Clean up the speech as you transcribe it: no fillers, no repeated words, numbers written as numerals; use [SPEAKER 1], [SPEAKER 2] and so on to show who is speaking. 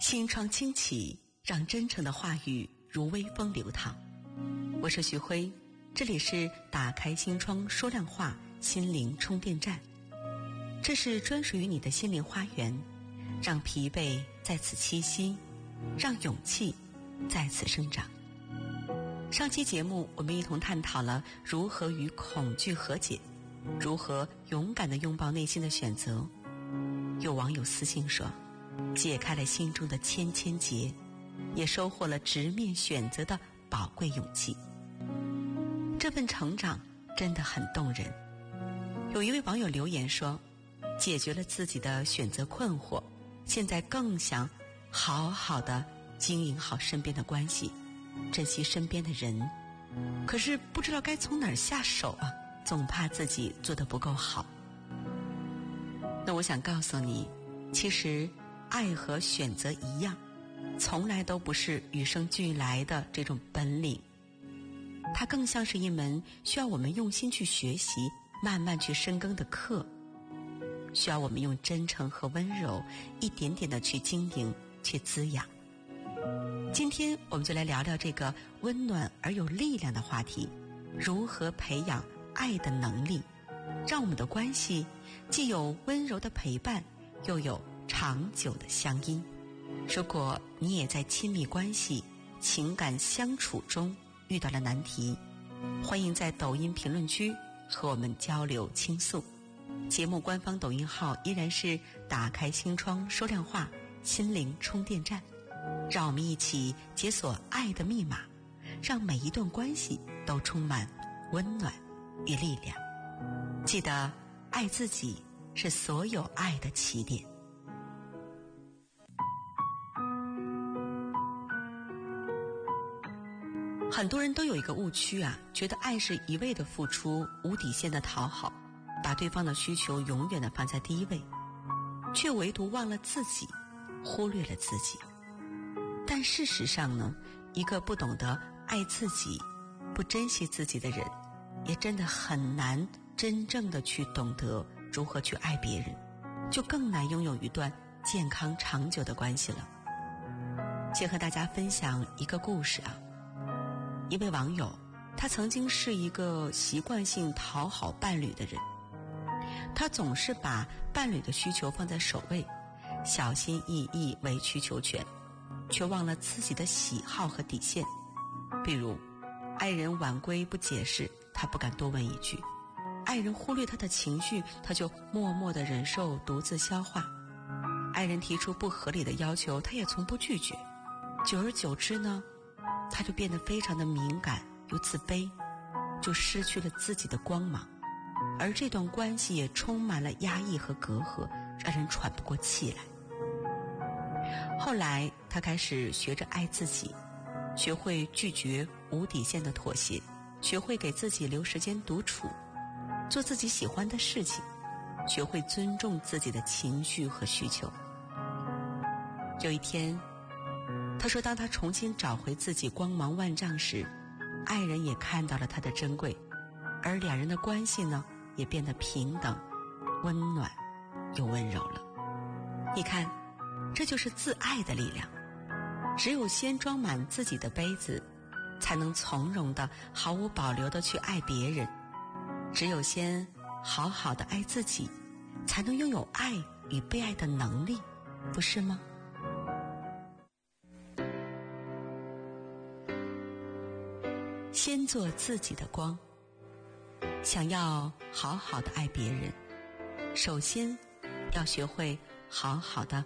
[SPEAKER 1] 心窗轻启，让真诚的话语如微风流淌。我是徐辉，这里是打开心窗说亮话心灵充电站。这是专属于你的心灵花园，让疲惫在此栖息，让勇气在此生长。上期节目我们一同探讨了如何与恐惧和解，如何勇敢地拥抱内心的选择。有网友私信说，解开了心中的千千结，也收获了直面选择的宝贵勇气。这份成长真的很动人。有一位网友留言说，解决了自己的选择困惑，现在更想好好的经营好身边的关系，珍惜身边的人，可是不知道该从哪儿下手啊，总怕自己做得不够好。那我想告诉你，其实爱和选择一样，从来都不是与生俱来的这种本领，它更像是一门需要我们用心去学习，慢慢去深耕的课，需要我们用真诚和温柔一点点的去经营，去滋养。今天我们就来聊聊这个温暖而有力量的话题，如何培养爱的能力，让我们的关系既有温柔的陪伴，又有长久的相依。如果你也在亲密关系、情感相处中遇到了难题，欢迎在抖音评论区和我们交流倾诉。节目官方抖音号依然是打开心窗说亮话心灵充电站，让我们一起解锁爱的密码，让每一段关系都充满温暖与力量。记得爱自己是所有爱的起点。很多人都有一个误区啊，觉得爱是一味的付出，无底线的讨好，把对方的需求永远的放在第一位，却唯独忘了自己，忽略了自己。但事实上呢，一个不懂得爱自己、不珍惜自己的人，也真的很难真正的去懂得如何去爱别人，就更难拥有一段健康长久的关系了。先和大家分享一个故事啊。一位网友，他曾经是一个习惯性讨好伴侣的人，他总是把伴侣的需求放在首位，小心翼翼委曲求全，却忘了自己的喜好和底线。比如爱人晚归不解释，他不敢多问一句，爱人忽略他的情绪，他就默默地忍受，独自消化。爱人提出不合理的要求，他也从不拒绝。久而久之呢，他就变得非常的敏感又自卑，就失去了自己的光芒，而这段关系也充满了压抑和隔阂，让人喘不过气来。后来他开始学着爱自己，学会拒绝无底线的妥协，学会给自己留时间独处，做自己喜欢的事情，学会尊重自己的情绪和需求。有一天他说，当他重新找回自己光芒万丈时，爱人也看到了他的珍贵，而两人的关系呢，也变得平等、温暖又温柔了。你看，这就是自爱的力量。只有先装满自己的杯子，才能从容的、毫无保留的去爱别人。只有先好好的爱自己，才能拥有爱与被爱的能力，不是吗？先做自己的光。想要好好的爱别人，首先要学会好好的